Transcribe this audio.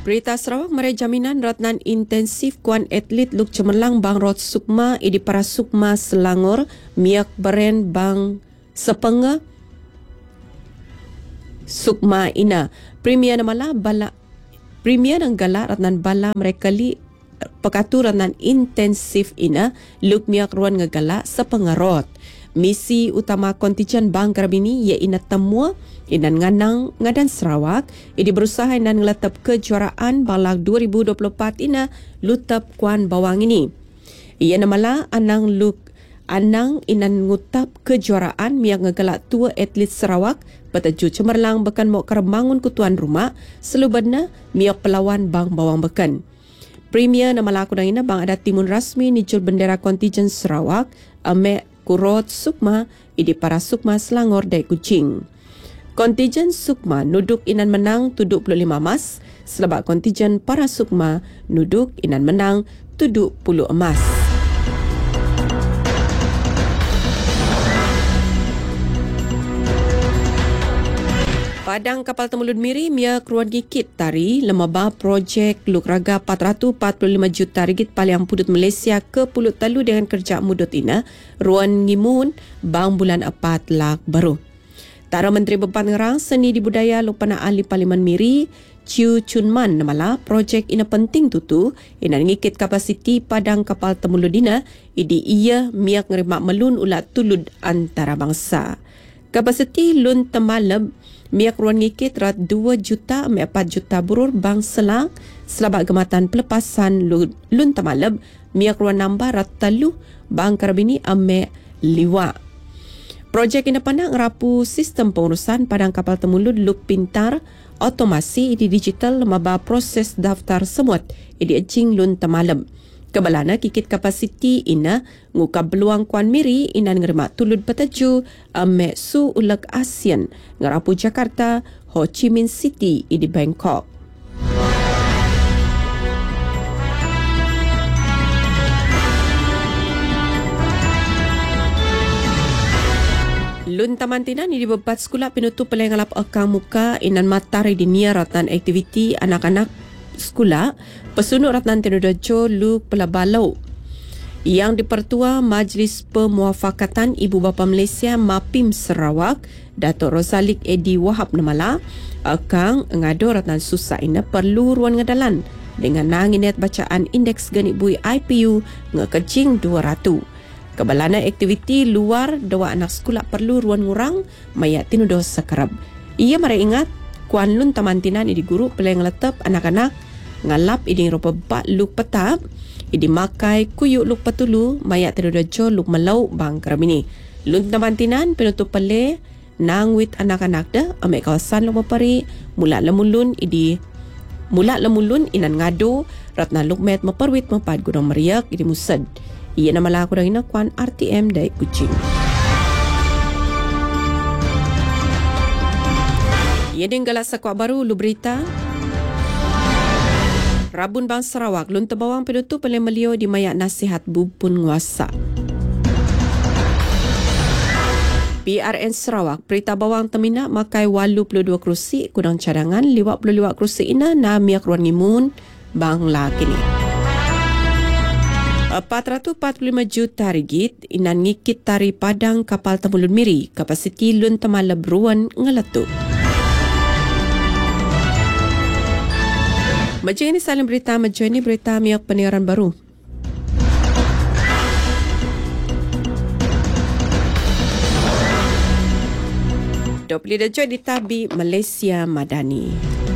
Berita Sarawak Meraih Jaminan Ratnan Intensif Kuan Atlet Luk Cemerlang Bang Rod Sukma Idi Para Sukma Selangor Miak Beren Bang Sepenga Sukma Ina Premier Namala Bala Premier dan Gala Ratnan Bala mereka li Pekatu Ratnan Intensif Ina Luk Miak Ruan Ngegala Sepengarot Misi utama kontijen Bang Karabini ia ina temua inan nganang ngadan Sarawak idi berusaha inan ngelatap kejuaraan balak 2024 ina lutap kuan bawang ini. Ia namala anang inan ngutap kejuaraan miak ngegalak tua atlet Sarawak petaju cemerlang bekan mok kerembangun kutuan rumah selubadna miak pelawan bang bawang bekan. Premier namala aku ina bang ada timun rasmi nijul bendera kontijen Sarawak ame Kurot Sukma idi Para Sukma Selangor Dai Kuching. Kontijen Sukma nuduk inan menang 75 emas, selebak kontijen Para Sukma nuduk inan menang 70 emas. Padang kapal Temulut Miri Mia Keruan Gikit Tari lemaba projek Lukraga 445 juta ringgit Paliang Pudut Malaysia ke Pulut Talu dengan kerja mudut ina Ruan Ngimun bang bulan 4 lak baru. Tara Menteri Beban Ngerang Seni di Budaya Lupana Ahli Parlimen Miri Chiu Chun Man namala projek ina penting tutu ina ngikit kapasiti padang kapal Temulut ina idi ia miak ngerimak melun ulat tulud antarabangsa. Kapasiti lun temalab miak ruan ngikit rat 2 juta 4 juta burur bang selang selabak gematan pelepasan lun tamalab miak ruan nambah rat talu bang Karabini ame liwa. Projek ini pandang rapu sistem pengurusan padang kapal Temulut luk pintar otomasi di digital lemaba proses daftar semut idi ejing lun tamalab. Kebalana kikit kapasiti ina ngukab beluang Kuan Miri inan ngerimak tulud petaju ame su ulek ASEAN ngerapu Jakarta Ho Chi Minh City di Bangkok. Lun tamantinan di bebat sekolah penutup pelengalap akang muka inan matari di nia ratan aktiviti anak-anak sekolah pesunuk Ratnan Tenudajo Luk Pelabalau yang dipertua Majlis Pemuafakatan Ibu Bapa Malaysia MAPIM Sarawak Datuk Rosalik Edi Wahab namala akang ngado Ratnan susah ina perlu ruan ngadalan dengan nanginet bacaan indeks ganit bui IPU ngekecing 200. Kebalana aktiviti luar dua anak sekolah perlu ruan ngurang mayat tinudos sekarab. Ia mara ingat Kuan Lun Tamantinan idi guru peleng letep anak-anak ngalap idi rupa bat luk petap idi makai kuyuk luk petulu mayat tinudajo luk melau bang Karabini. Lun Tamantinan penutup pele nang wit anak-anak dah ambil kawasan luk mapari mula lemulun inan ngado Ratna luk met maperwit mapad gunung meriak idi musad. Ia nama laku dah ina Kuan RTM Dai Kuching. Ia dengan sakuak baru lu berita. Rabun Bang Sarawak lun terbawang penutup oleh Melio di mayak nasihat bupun nguasa. PRN Sarawak berita bawang termina makai 82 kerusi kudang cadangan 52 kerusi ina na miak ruan ngimun bang la kini. 445 juta ringgit inan ngikit tari padang kapal Temulut Miri kapasiti lun temalab ruan ngeletup. Macam ini saling berita, macam ini berita miak penyiaran baru. Dopli Dajo di Tabi Malaysia Madani.